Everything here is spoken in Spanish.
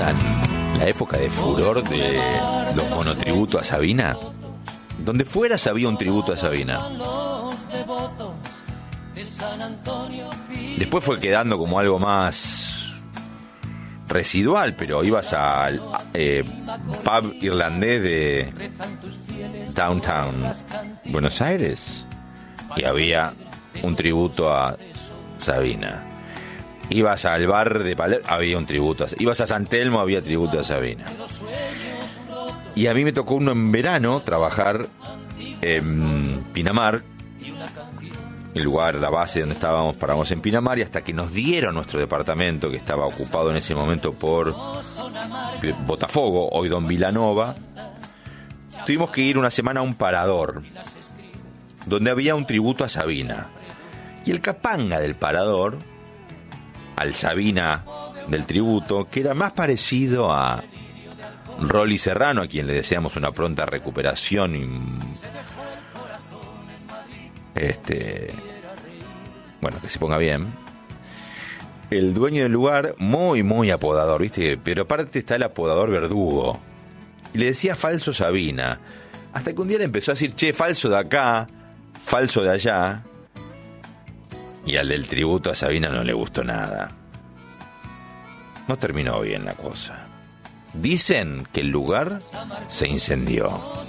recuerdan la época de furor de los monotributos a Sabina? Donde fueras había un tributo a Sabina. Después fue quedando como algo más residual, pero ibas al pub irlandés de Downtown Buenos Aires y había un tributo a Sabina. Ibas al bar de Palermo, había un tributo ibas a San Telmo, había tributo a Sabina. Y a mí me tocó uno en verano trabajar en Pinamar, el lugar, la base donde paramos en Pinamar, y hasta que nos dieron nuestro departamento, que estaba ocupado en ese momento por Botafogo, hoy Don Vilanova, tuvimos que ir una semana a un parador donde había un tributo a Sabina. Y el capanga del parador, al Sabina del tributo, que era más parecido a Rolly Serrano, a quien le deseamos una pronta recuperación y bueno, que se ponga bien. El dueño del lugar, muy apodador, ¿viste? Pero aparte está el apodador verdugo. Y le decía falso Sabina. Hasta que un día le empezó a decir, che, falso de acá, falso de allá. Y al del tributo a Sabina no le gustó nada. No terminó bien la cosa. Dicen que el lugar se incendió.